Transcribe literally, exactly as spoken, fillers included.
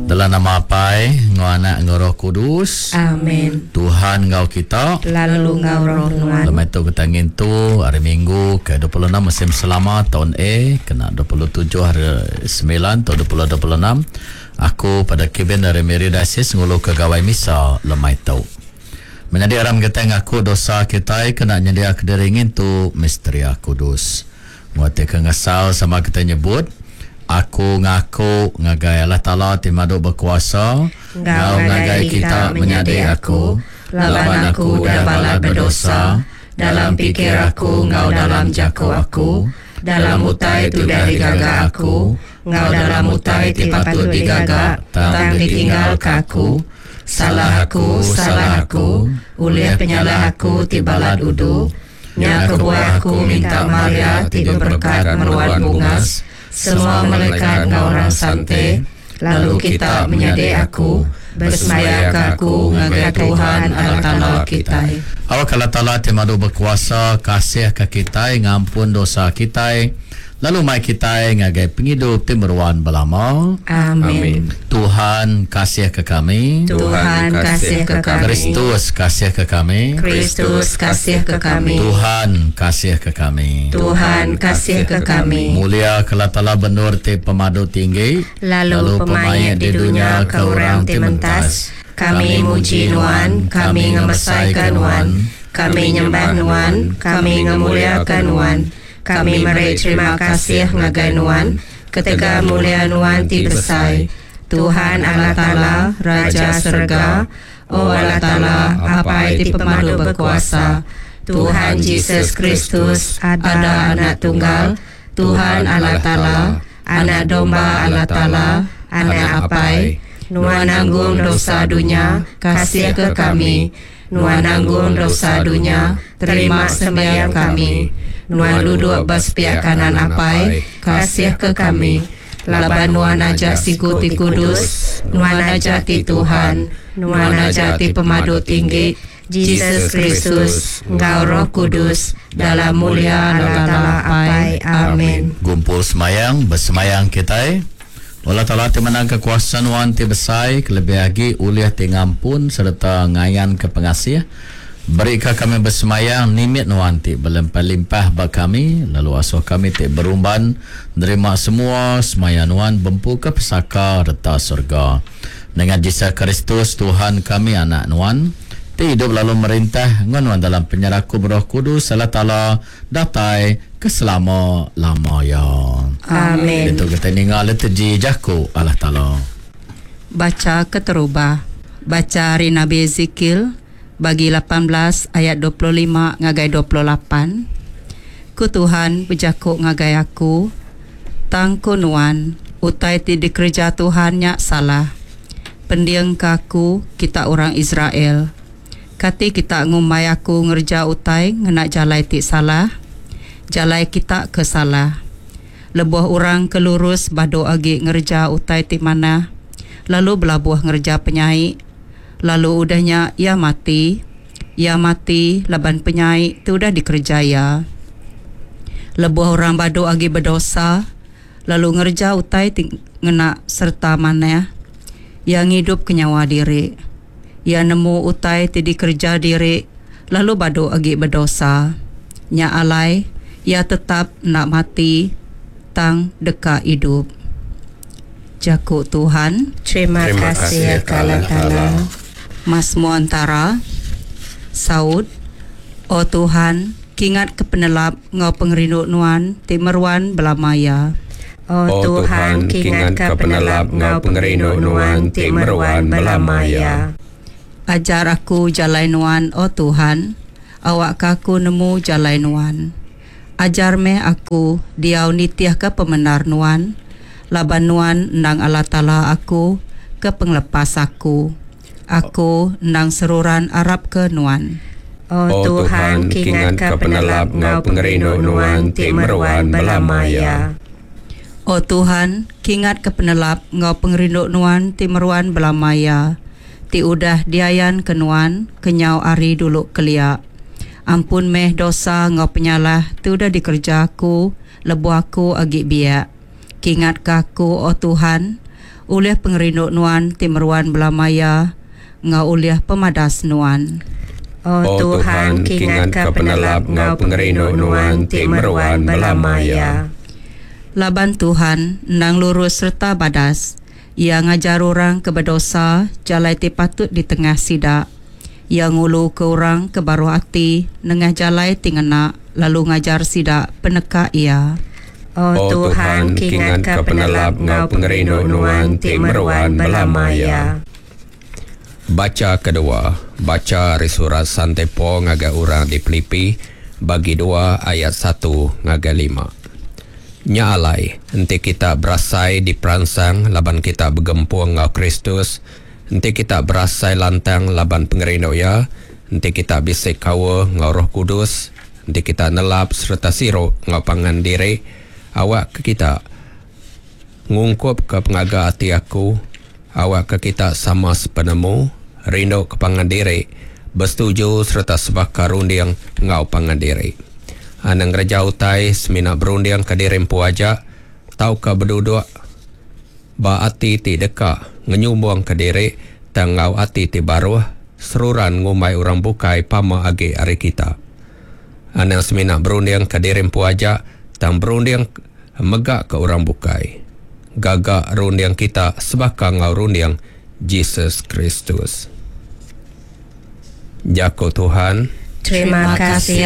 Dalam nama Apai, Ngau Anak, Ngau Roh Kudus. Amin. Tuhan Ngau kita, lalu Ngau Roh Nuan. Lemai tu ketangin tu hari Minggu ke dua puluh enam musim selama tahun A kena dua puluh tujuh hari sembilan tahun dua ribu dua puluh enam. Aku pada Kevin dari Mary Diocese ngulu ke gawai misa lemai tu. Menjadi aram kita ngaku dosa kita kena nyedia kederingin tu misteri kudus. Muat ke ngasal sama kita nyebut aku ngaku ngagai Allah Ta'ala timadu berkuasa. Ngau ngagai kita menyadi aku. Lawan aku dah balat berdosa. Dalam pikir aku, ngau dalam jaku aku. Dalam utai tu dari gaga aku. Ngau dalam utai ti patut digaga. Tang ditinggal kaku. Salah aku, salah aku. Uliah penyalah aku ti balat udu. Nya kebuah aku minta Maria ti berberkat meruan bungas. Semua malaikat ngau orang sante. Lalu kita menyadai aku. Bersemaya ke aku ngagai Tuhan Allah Ta'ala kita. Awak Allah Ta'ala timadu berkuasa kasih ke kita ngampun dosa kita. Lalu mai kita ngagai penghidup timeruan belama. Amin. Tuhan kasih ke kami. Tuhan kasih ke kami. Kristus kasih ke kami. Kristus kasih ke kami. Tuhan kasih ke kami. Tuhan kasih ke kami. Mulia Allah Ta'ala benur ti pemadu tinggi. Lalu, Lalu pemain di dunia ke orang ti mentas. Kami muji Nuan, kami ngemesaikan Nuan, kami nyembah Nuan, kami ngemuliakan Nuan. Kami meri terima kasih ngagai Nuan, ketika mulia Nuan ti besai. Tuhan Allah Ta'ala, Raja Surga, O Allah Ta'ala, apa ti pemadu berkuasa. Tuhan Yesus Kristus, ada anak tunggal. Tuhan Allah Ta'ala, anak domba Allah Ta'ala, anak apai. Nuan nanggung dosa dunia, kasih ke kami. Nuan nanggung dosa dunia, terima sembahyang kami. Nuan duduk bersepiak kanan apai, kasih ke kami. Laban Nuan ajak siku ti kudus, Nuan ajak ti Tuhan, Nuan ajak ti pemadu tinggi, Yesus Kristus, Ngau Roh Kudus, dalam mulia Allah Ta'ala apai. Amin. Gumpul semayang, bersemayang kita. Allah Ta'ala ti menang kekuasaan Nuan ti besai, kelebih lagi uliah ti ngampun serta ngayan ke pengasih. Berikan kami bersemayang nimit Nuan ti berlimpah-limpah bagi kami, lalu asuh kami ti berumban nerima semua semayang Nuan bempu ke pesaka reta surga. Dengan Yesus Kristus Tuhan kami anak Nuan ti hidup lalu merintah ngan dalam penyerahku Roh Kudus Allah Ta'ala datai keselama-lamanya. Amin. Itu kita ningal letji jaku Allah Ta'ala. Baca keterubah. Baca hari Nabi Ezekiel bagi lapan belas ayat dua puluh lima ngagai dua puluh lapan. Ku Tuhan berjakuk ngagai aku. Tang kunuan utai ti dikerja Tuhan nyak salah. Pendiang kaku kita orang Israel. Kati kita ngumai aku ngerja utai ngenak jalai ti salah. Jalai kita ke salah. Lebuh orang kelurus bado agi ngerja utai ti mana. Lalu belabuh ngerja penyai. Lalu udahnya ia mati. Ia mati laban penyai tu udah dikerjaya. Lebuh orang bado agi berdosa. Lalu ngerja utai ti ngena serta mana. Yang hidup kenyawa diri. Ia nemu utai ti dikerja diri. Lalu bado agi berdosa. Nya alai. Ia tetap nak mati. Tang deka hidup. Jaku Tuhan. Terima, Terima kasih ya Allah Ta'ala. Mazmur antara Saud. O Tuhan, kingat kepenelap ngau pengerindu Nuan timeruan belamaya. O Tuhan, kingat kepenelap ngau pengerindu Nuan timeruan belamaya. Ajar aku jalai Nuan, o Tuhan, awak kaku nemu jalai Nuan. Ajar me aku diau nitiah ke pemenar Nuan. Laban Nuan nang Allah Ta'ala aku ke penglepas aku. Aku nang seruran Arab ke Nuan. O Tuhan, kingat ke penelap ngau pengerindu Nuan timeruan belamaya. O Tuhan, kingat ke penelap ngau pengerindu Nuan timeruan belamaya. Ti udah diayan ke Nuan kenyau ari dulu kelia. Ampun meh dosa ngau penyalah ti udah dikerjaku lebu aku agi biak. Kingat kaku o Tuhan, Uliah pengerinduk nuan timeruan belamaya, ngau uliah pemadas nuan. Oh Tuhan, kingat ka penelap ngau pengerinduk nuan timeruan belamaya. Laban Tuhan, nang lurus serta badas. Ia ngajar orang ke berdosa, jalai ti patut di tengah sidak. Ia ngulu ke orang ke baru hati, nengah jalai ti ngena, lalu ngajar sidak peneka ia. Oh Tuhan, kingat ka penelap ngau pengerinduk nuan timeruan belamaya. Baca kedua, baca dari surat Santepo ngaga orang di Filipi, bagi dua ayat satu ngaga lima. Nya alai, enti kita berasai di peransang laban kita bergempuang ngau Kristus, enti kita berasai lantang laban pengerinduk ya, enti kita bisik kawa ngau Roh Kudus, enti kita nelap serta siro ngau pangan diri, awak ke kita ngungkup ke pengaga hati aku, awak ke kita sama sepenemu, rindu ke pangan diri, bersetuju serta sebab karundiang ngau pangan diri. Anang Raja Utai semina berundiang ke diri empu aja, tau ka berduduk, ba ati ti deka, ngenyumbuang ke diri, tangau ati ti baru, seruran ngumai orang bukai pama agi hari kita. Anang semina berundiang ke diri empu aja, tang berundiang megak ke orang bukai. Gagak rundiang kita sebaka ngau rundiang Jesus Kristus. Jako Tuhan, Terima kasih